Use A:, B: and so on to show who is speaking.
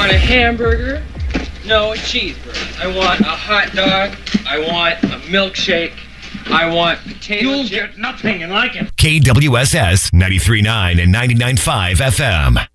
A: want a hamburger? No, a cheeseburger. I want a hot dog. I want a milkshake. I want potato
B: You'll
A: chips.
B: get nothing and like it.
C: KWSS 93.9 and 99.5 FM.